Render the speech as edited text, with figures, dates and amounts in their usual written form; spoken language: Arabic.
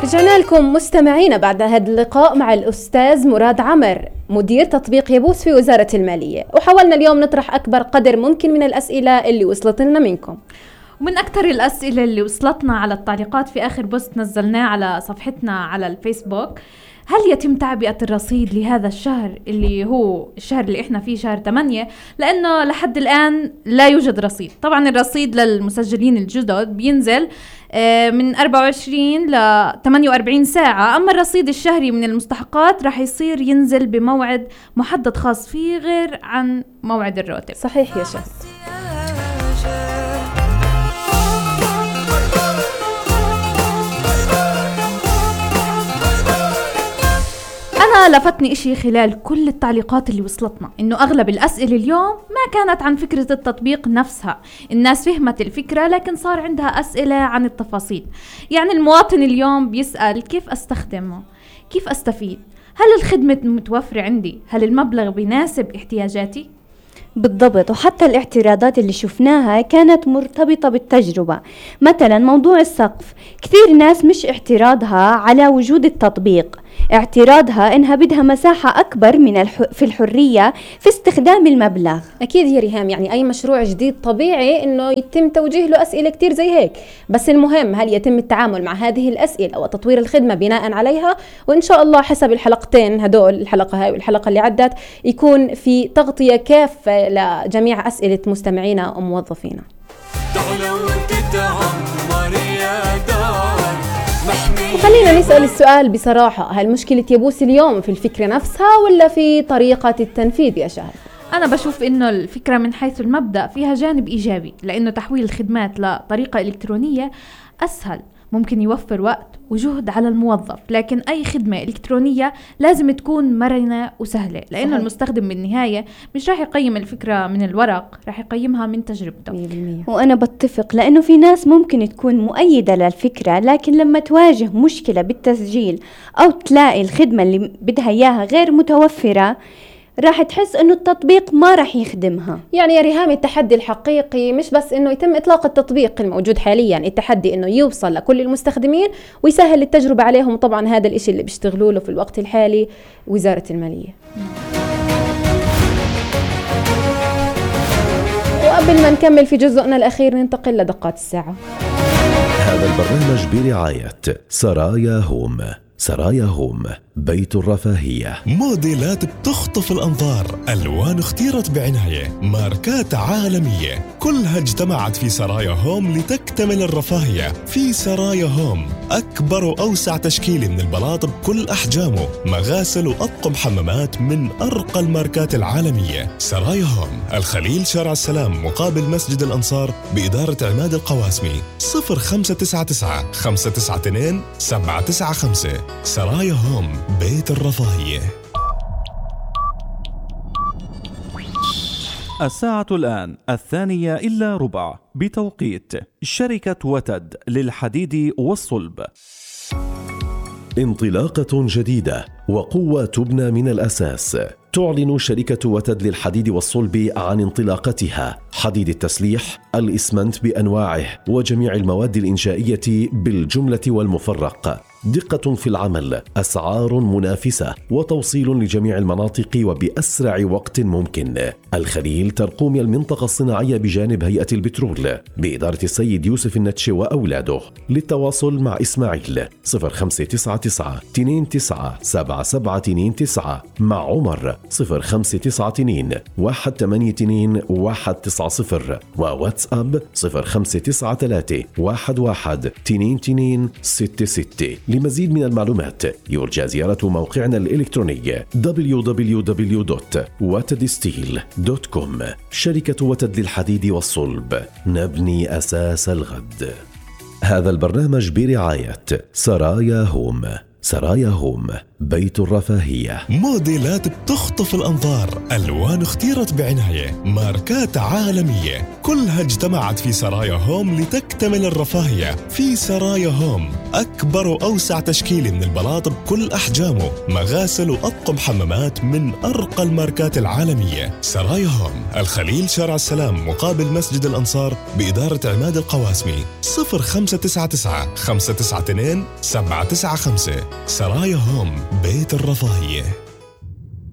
رجعنا لكم مستمعين بعد هذا اللقاء مع الأستاذ مراد عمر مدير تطبيق يبوس في وزارة المالية، وحاولنا اليوم نطرح أكبر قدر ممكن من الأسئلة اللي وصلت لنا منكم. ومن أكثر الأسئلة اللي وصلتنا على التعليقات في آخر بوست نزلناه على صفحتنا على الفيسبوك: هل يتم تعبئة الرصيد لهذا الشهر اللي هو الشهر اللي احنا فيه شهر 8؟ لأنه لحد الآن لا يوجد رصيد. طبعا الرصيد للمسجلين الجدد بينزل من 24 ل 48 ساعة، أما الرصيد الشهري من المستحقات راح يصير ينزل بموعد محدد خاص فيه غير عن موعد الراتب. صحيح يا شهر. أنا لفتني إشي خلال كل التعليقات اللي وصلتنا، إنه أغلب الأسئلة اليوم ما كانت عن فكرة التطبيق نفسها. الناس فهمت الفكرة لكن صار عندها أسئلة عن التفاصيل. يعني المواطن اليوم بيسأل: كيف أستخدمه؟ كيف أستفيد؟ هل الخدمة متوفرة عندي؟ هل المبلغ بيناسب احتياجاتي؟ بالضبط. وحتى الاعتراضات اللي شفناها كانت مرتبطة بالتجربة. مثلا موضوع السقف، كثير ناس مش اعتراضها على وجود التطبيق، اعتراضها انها بدها مساحة اكبر في الحرية في استخدام المبلغ. اكيد يا ريهام، يعني اي مشروع جديد طبيعي انه يتم توجيه له اسئلة كتير زي هيك، بس المهم هل يتم التعامل مع هذه الاسئلة وتطوير الخدمة بناء عليها. وان شاء الله حسب الحلقتين هدول، الحلقة هاي والحلقة اللي عدت، يكون في تغطية كافة لجميع اسئلة مستمعينا وموظفينا. وخلينا نسأل السؤال بصراحة: هل مشكلة يبوس اليوم في الفكرة نفسها ولا في طريقة التنفيذ يا شهر؟ أنا بشوف إنه الفكرة من حيث المبدأ فيها جانب إيجابي، لأنه تحويل الخدمات لطريقة إلكترونية أسهل، ممكن يوفر وقت وجهد على الموظف. لكن أي خدمة إلكترونية لازم تكون مرنة وسهلة، لأنه المستخدم بالنهاية مش راح يقيم الفكرة من الورق، راح يقيمها من تجربته. 100%. وأنا بتفق، لأنه في ناس ممكن تكون مؤيدة للفكرة، لكن لما تواجه مشكلة بالتسجيل أو تلاقي الخدمة اللي بدها إياها غير متوفرة، راح تحس انه التطبيق ما راح يخدمها. يعني يا ريهام، التحدي الحقيقي مش بس انه يتم اطلاق التطبيق الموجود حاليا، التحدي انه يوصل لكل المستخدمين ويسهل التجربة عليهم. طبعا هذا الاشي اللي بيشتغلوا له في الوقت الحالي وزارة المالية. وقبل ما نكمل في جزءنا الأخير ننتقل لدقات الساعة. هذا البرنامج برعاية سرايا هوم. سرايا هوم، بيت الرفاهية. موديلات بتخطف الأنظار، ألوان اختيرت بعناية، ماركات عالمية، كلها اجتمعت في سرايا هوم لتكتمل الرفاهية. في سرايا هوم أكبر وأوسع تشكيل من البلاط بكل أحجامه، مغاسل وأطقم حمامات من أرقى الماركات العالمية. سرايا هوم، الخليل، شارع السلام، مقابل مسجد الأنصار، بإدارة عماد القواسمي. 0599 592 795. سرايا هوم، بيت الرفاهية. الساعة الآن 2:03 بتوقيت شركة وتد للحديد والصلب. انطلاقة جديدة وقوة تبنى من الأساس. تعلن شركة وتد للحديد والصلب عن انطلاقتها: حديد التسليح، الإسمنت بأنواعه وجميع المواد الإنشائية بالجملة والمفرق. دقة في العمل، أسعار منافسة، وتوصيل لجميع المناطق وبأسرع وقت ممكن. الخليل ترقوم المنطقة الصناعية بجانب هيئة البترول بإدارة السيد يوسف النتشي وأولاده. للتواصل مع إسماعيل 0599 29 7729، مع عمر 0592 182 190، وواتساب 0593 11 22 66. لمزيد من المعلومات يرجى زيارة موقعنا الإلكتروني www.watedsteel.com. شركة وتد للحديد والصلب، نبني أساس الغد. هذا البرنامج برعاية سرايا هوم. سرايا هوم، بيت الرفاهية. موديلات بتخطف الأنظار، ألوان اختيرت بعناية، ماركات عالمية، كلها اجتمعت في سرايا هوم لتكتمل الرفاهية. في سرايا هوم أكبر وأوسع تشكيلة من البلاط بكل أحجامه، مغاسل وأطقم حمامات من أرقى الماركات العالمية. سرايا هوم، الخليل، شارع السلام، مقابل مسجد الأنصار، بإدارة عماد القواسمي. 0599 592 795. سرايا هوم، بيت الرفاهية.